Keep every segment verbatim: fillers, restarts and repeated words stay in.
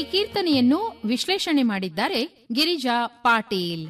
ಕೀರ್ತನೆಯನ್ನು ವಿಶ್ಲೇಷಣೆ ಮಾಡಿದ್ದಾರೆ ಗಿರಿಜಾ ಪಾಟೀಲ್.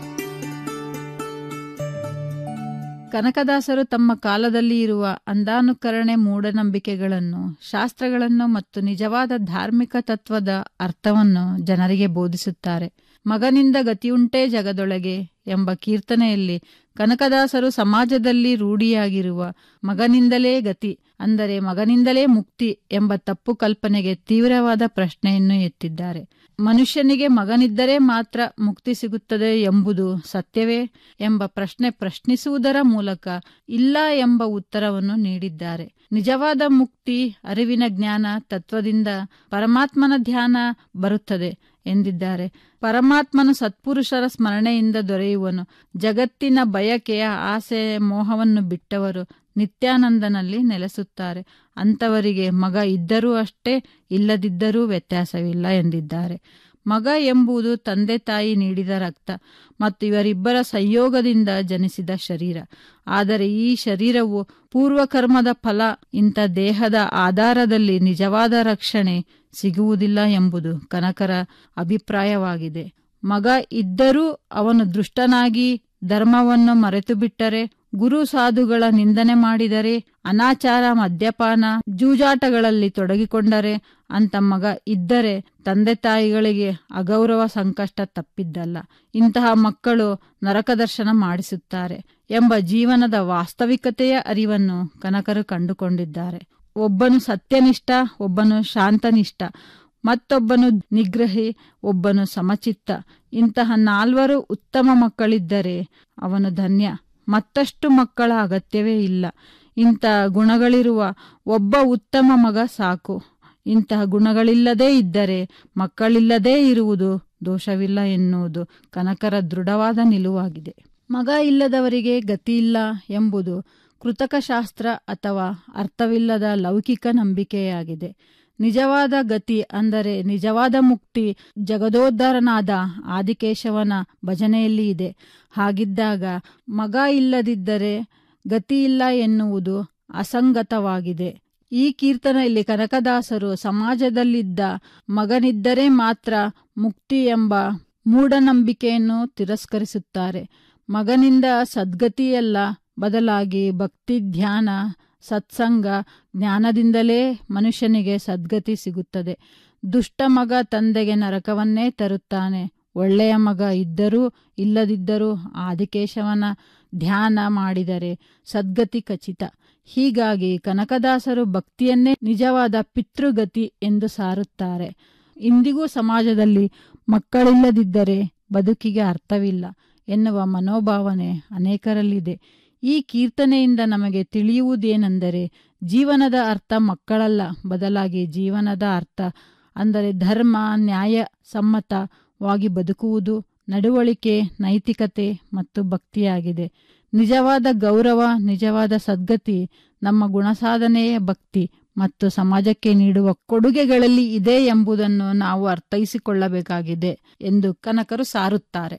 ಕನಕದಾಸರು ತಮ್ಮ ಕಾಲದಲ್ಲಿ ಇರುವ ಅಂಧಾನುಕರಣೆ, ಮೂಢನಂಬಿಕೆಗಳನ್ನು, ಶಾಸ್ತ್ರಗಳನ್ನು ಮತ್ತು ನಿಜವಾದ ಧಾರ್ಮಿಕ ತತ್ವದ ಅರ್ಥವನ್ನು ಜನರಿಗೆ ಬೋಧಿಸುತ್ತಾರೆ. ಮಗನಿಂದ ಗತಿಯುಂಟೇ ಜಗದೊಳಗೆ ಎಂಬ ಕೀರ್ತನೆಯಲ್ಲಿ ಕನಕದಾಸರು ಸಮಾಜದಲ್ಲಿ ರೂಢಿಯಾಗಿರುವ ಮಗನಿಂದಲೇ ಗತಿ, ಅಂದರೆ ಮಗನಿಂದಲೇ ಮುಕ್ತಿ ಎಂಬ ತಪ್ಪು ಕಲ್ಪನೆಗೆ ತೀವ್ರವಾದ ಪ್ರಶ್ನೆಯನ್ನು ಎತ್ತಿದ್ದಾರೆ. ಮನುಷ್ಯನಿಗೆ ಮಗನಿದ್ದರೆ ಮಾತ್ರ ಮುಕ್ತಿ ಸಿಗುತ್ತದೆ ಎಂಬುದು ಸತ್ಯವೇ ಎಂಬ ಪ್ರಶ್ನೆ ಪ್ರಶ್ನಿಸುವುದರ ಮೂಲಕ ಇಲ್ಲ ಎಂಬ ಉತ್ತರವನ್ನು ನೀಡಿದ್ದಾರೆ. ನಿಜವಾದ ಮುಕ್ತಿ ಅರಿವಿನ ಜ್ಞಾನ ತತ್ವದಿಂದ ಪರಮಾತ್ಮನ ಧ್ಯಾನ ಬರುತ್ತದೆ ಎಂದಿದ್ದಾರೆ. ಪರಮಾತ್ಮನು ಸತ್ಪುರುಷರ ಸ್ಮರಣೆಯಿಂದ ದೊರೆಯುವನು. ಜಗತ್ತಿನ ಬಯಕೆಯ ಆಸೆ ಮೋಹವನ್ನು ಬಿಟ್ಟವರು ನಿತ್ಯಾನಂದನಲ್ಲಿ ನೆಲೆಸುತ್ತಾರೆ. ಅಂಥವರಿಗೆ ಮಗ ಇದ್ದರೂ ಅಷ್ಟೇ, ಇಲ್ಲದಿದ್ದರೂ ವ್ಯತ್ಯಾಸವಿಲ್ಲ ಎಂದಿದ್ದಾರೆ. ಮಗ ಎಂಬುದು ತಂದೆ ತಾಯಿ ನೀಡಿದ ರಕ್ತ ಮತ್ತು ಇವರಿಬ್ಬರ ಸಂಯೋಗದಿಂದ ಜನಿಸಿದ ಶರೀರ. ಆದರೆ ಈ ಶರೀರವು ಪೂರ್ವಕರ್ಮದ ಫಲ. ಇಂಥ ದೇಹದ ಆಧಾರದಲ್ಲಿ ನಿಜವಾದ ರಕ್ಷಣೆ ಸಿಗುವುದಿಲ್ಲ ಎಂಬುದು ಕನಕರ ಅಭಿಪ್ರಾಯವಾಗಿದೆ. ಮಗ ಇದ್ದರೂ ಅವನು ದುಷ್ಟನಾಗಿ ಧರ್ಮವನ್ನು ಮರೆತು ಬಿಟ್ಟರೆ, ಗುರು ಸಾಧುಗಳ ನಿಂದನೆ ಮಾಡಿದರೆ, ಅನಾಚಾರ, ಮದ್ಯಪಾನ, ಜೂಜಾಟಗಳಲ್ಲಿ ತೊಡಗಿಕೊಂಡರೆ, ಅಂತ ಮಗ ಇದ್ದರೆ ತಂದೆ ತಾಯಿಗಳಿಗೆ ಅಗೌರವ ಸಂಕಷ್ಟ ತಪ್ಪಿದ್ದಲ್ಲ. ಇಂತಹ ಮಕ್ಕಳು ನರಕ ದರ್ಶನ ಮಾಡಿಸುತ್ತಾರೆ ಎಂಬ ಜೀವನದ ವಾಸ್ತವಿಕತೆಯ ಅರಿವನ್ನು ಕನಕರು ಕಂಡುಕೊಂಡಿದ್ದಾರೆ. ಒಬ್ಬನು ಸತ್ಯನಿಷ್ಠ, ಒಬ್ಬನು ಶಾಂತನಿಷ್ಠ, ಮತ್ತೊಬ್ಬನು ನಿಗ್ರಹಿ, ಒಬ್ಬನು ಸಮಚಿತ್ತ. ಇಂತಹ ನಾಲ್ವರು ಉತ್ತಮ ಮಕ್ಕಳಿದ್ದರೆ ಅವನು ಧನ್ಯ. ಮತ್ತಷ್ಟು ಮಕ್ಕಳ ಅಗತ್ಯವೇ ಇಲ್ಲ. ಇಂತಹ ಗುಣಗಳಿರುವ ಒಬ್ಬ ಉತ್ತಮ ಮಗ ಸಾಕು. ಇಂತಹ ಗುಣಗಳಿಲ್ಲದೇ ಇದ್ದರೆ ಮಕ್ಕಳಿಲ್ಲದೇ ಇರುವುದು ದೋಷವಿಲ್ಲ ಎನ್ನುವುದು ಕನಕರ ದೃಢವಾದ ನಿಲುವಾಗಿದೆ. ಮಗ ಇಲ್ಲದವರಿಗೆ ಗತಿಯಿಲ್ಲ ಎಂಬುದು ಕೃತಕ ಶಾಸ್ತ್ರ ಅಥವಾ ಅರ್ಥವಿಲ್ಲದ ಲೌಕಿಕ ನಂಬಿಕೆಯಾಗಿದೆ. ನಿಜವಾದ ಗತಿ ಅಂದರೆ ನಿಜವಾದ ಮುಕ್ತಿ ಜಗದೋದ್ಧಾರನಾದ ಆದಿಕೇಶವನ ಭಜನೆಯಲ್ಲಿ ಇದೆ. ಹಾಗಿದ್ದಾಗ ಮಗ ಇಲ್ಲದಿದ್ದರೆ ಗತಿಯಿಲ್ಲ ಎನ್ನುವುದು ಅಸಂಗತವಾಗಿದೆ. ಈ ಕೀರ್ತನೆಯಲ್ಲಿ ಕನಕದಾಸರು ಸಮಾಜದಲ್ಲಿದ್ದ ಮಗನಿದ್ದರೆ ಮಾತ್ರ ಮುಕ್ತಿ ಎಂಬ ಮೂಢನಂಬಿಕೆಯನ್ನು ತಿರಸ್ಕರಿಸುತ್ತಾರೆ. ಮಗನಿಂದ ಸದ್ಗತಿಯಲ್ಲ, ಬದಲಾಗಿ ಭಕ್ತಿ, ಧ್ಯಾನ, ಸತ್ಸಂಗ, ಜ್ಞಾನದಿಂದಲೇ ಮನುಷ್ಯನಿಗೆ ಸದ್ಗತಿ ಸಿಗುತ್ತದೆ. ದುಷ್ಟ ಮಗ ತಂದೆಗೆ ನರಕವನ್ನೇ ತರುತ್ತಾನೆ. ಒಳ್ಳೆಯ ಮಗ ಇದ್ದರೂ ಇಲ್ಲದಿದ್ದರೂ ಆದಿಕೇಶವನ ಧ್ಯಾನ ಮಾಡಿದರೆ ಸದ್ಗತಿ ಖಚಿತ. ಹೀಗಾಗಿ ಕನಕದಾಸರು ಭಕ್ತಿಯನ್ನೇ ನಿಜವಾದ ಪಿತೃಗತಿ ಎಂದು ಸಾರುತ್ತಾರೆ. ಇಂದಿಗೂ ಸಮಾಜದಲ್ಲಿ ಮಕ್ಕಳಿಲ್ಲದಿದ್ದರೆ ಬದುಕಿಗೆ ಅರ್ಥವಿಲ್ಲ ಎನ್ನುವ ಮನೋಭಾವನೆ ಅನೇಕರಲ್ಲಿದೆ. ಈ ಕೀರ್ತನೆಯಿಂದ ನಮಗೆ ತಿಳಿಯುವುದೇನೆಂದರೆ, ಜೀವನದ ಅರ್ಥ ಮಕ್ಕಳಲ್ಲ, ಬದಲಾಗಿ ಜೀವನದ ಅರ್ಥ ಅಂದರೆ ಧರ್ಮ, ನ್ಯಾಯ ಸಮ್ಮತವಾಗಿ ಬದುಕುವುದು, ನಡವಳಿಕೆ, ನೈತಿಕತೆ ಮತ್ತು ಭಕ್ತಿಯಾಗಿದೆ. ನಿಜವಾದ ಗೌರವ, ನಿಜವಾದ ಸದ್ಗತಿ ನಮ್ಮ ಗುಣಸಾಧನೆಯ ಭಕ್ತಿ ಮತ್ತು ಸಮಾಜಕ್ಕೆ ನೀಡುವ ಕೊಡುಗೆಗಳಲ್ಲಿ ಇದೆ ಎಂಬುದನ್ನು ನಾವು ಅರ್ಥೈಸಿಕೊಳ್ಳಬೇಕಾಗಿದೆ ಎಂದು ಕನಕರು ಸಾರುತ್ತಾರೆ.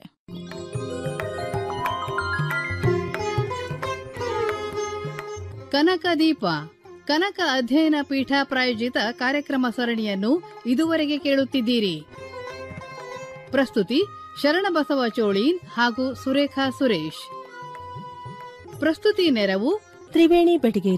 ಕನಕದೀಪ ಕನಕ ಅಧ್ಯಯನ ಪೀಠ ಪ್ರಾಯೋಜಿತ ಕಾರ್ಯಕ್ರಮ ಸರಣಿಯನ್ನು ಇದುವರೆಗೆ ಕೇಳುತ್ತಿದ್ದೀರಿ. ಪ್ರಸ್ತುತಿ ಶರಣಬಸವ ಚೋಳೀನ್ ಹಾಗೂ ಸುರೇಖಾ ಸುರೇಶ್. ಪ್ರಸ್ತುತಿ ನೆರವು ತ್ರಿವೇಣಿ ಬೆಟಗೇರಿ.